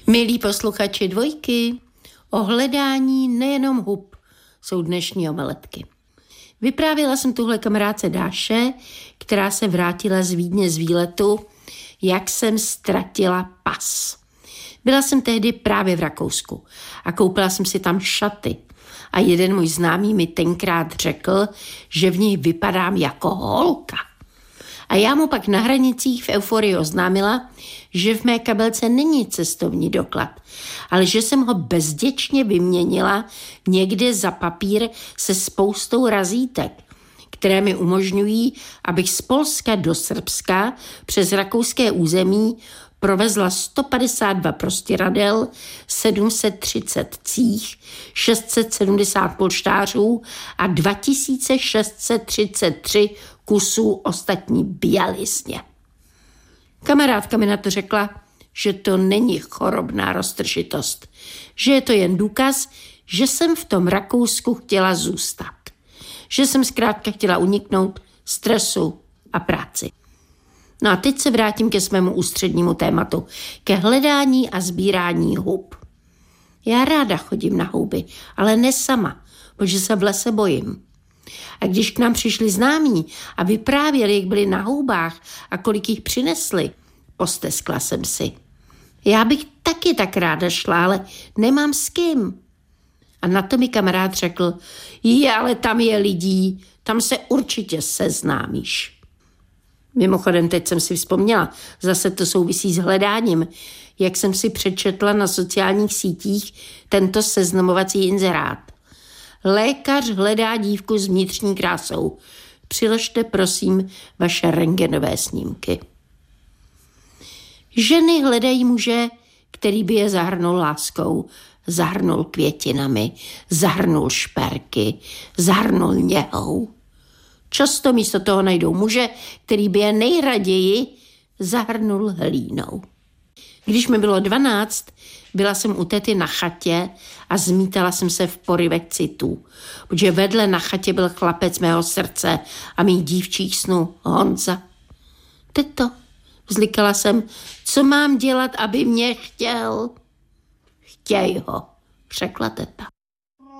Milí posluchači Dvojky, o hledání nejenom hub jsou dnešní omeletky. Vyprávěla jsem tuhle kamarádce Dáše, která se vrátila z Vídně z výletu, jak jsem ztratila pas. Byla jsem tehdy právě v Rakousku a koupila jsem si tam šaty. A jeden můj známý mi tenkrát řekl, že v nich vypadám jako holka. A já mu pak na hranicích v euforii oznámila, že v mé kabelce není cestovní doklad, ale že jsem ho bezděčně vyměnila někde za papír se spoustou razítek, které mi umožňují, abych z Polska do Srbska přes rakouské území provezla 152 prostěradel, 730 cích, 670 polštářů a 2633 kusů ostatní bělizně. Kamarádka mi na to řekla, že to není chorobná roztržitost, že je to jen důkaz, že jsem v tom Rakousku chtěla zůstat. Že jsem zkrátka chtěla uniknout stresu a práci. No a teď se vrátím ke svému ústřednímu tématu, ke hledání a sbírání hub. Já ráda chodím na houby, ale ne sama, protože se v lese bojím. A když k nám přišli známí a vyprávěli, jak byli na houbách a kolik jich přinesli, posteskla jsem si. Já bych taky tak ráda šla, ale nemám s kým. A na to mi kamarád řekl, ale tam je lidí, tam se určitě seznámíš. Mimochodem, teď jsem si vzpomněla, zase to souvisí s hledáním, jak jsem si přečetla na sociálních sítích tento seznamovací inzerát. Lékař hledá dívku s vnitřní krásou. Přiložte, prosím, vaše rentgenové snímky. Ženy hledají muže, který by je zahrnul láskou, zahrnul květinami, zahrnul šperky, zahrnul něhou. Často místo toho najdou muže, který by je nejraději zahrnul hlínou. Když mi bylo 12, byla jsem u tety na chatě a zmítala jsem se v porivech citů, protože vedle na chatě byl chlapec mého srdce a mých dívčích snů, Honza. Teto, vzlikala jsem, co mám dělat, aby mě chtěl? Chtěj ho, řekla teta.